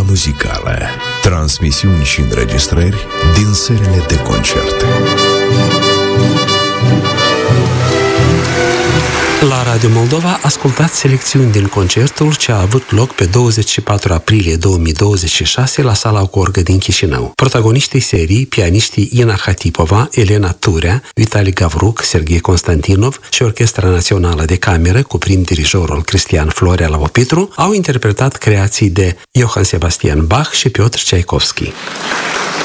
muzicală. Transmisiuni și înregistrări din serile de concert. La Radio Moldova ascultați selecțiuni din concertul ce a avut loc pe 24 aprilie 2026 la Sala Gorgă din Chișinău. Protagoniștii serii, pianiștii Ina Hatipova, Elena Turea, Vitali Gavruc, Serghei Constantinov și Orchestra Națională de Cameră, cu prim dirijorul Cristian Florea Lavopitru, au interpretat creații de Johann Sebastian Bach și Piotr Tchaikovsky.